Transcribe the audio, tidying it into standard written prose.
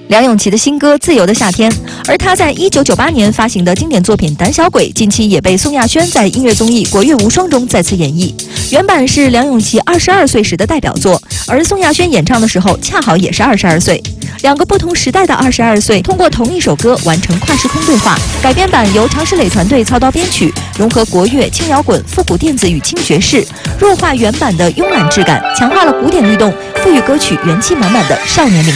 梁咏琪的新歌《自由的夏天》，而她在1998年发行的经典作品《胆小鬼》，近期也被宋亚轩在音乐综艺《国乐无双》中再次演绎。原版是梁咏琪22岁时的代表作，而宋亚轩演唱的时候恰好也是22岁。两个不同时代的22岁，通过同一首歌完成跨时空对话。改编版由常石磊团队操刀编曲，融合国乐、轻摇滚、复古电子与轻爵士，弱化原版的慵懒质感，强化了古典律动，赋予歌曲元气满满的少年灵